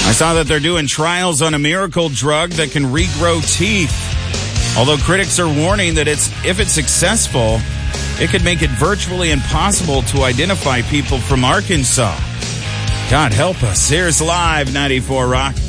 I saw that they're doing trials on a miracle drug that can regrow teeth. Although critics are warning that if it's successful, it could make it virtually impossible to identify people from Arkansas. God help us. Here's Live 94 Rock.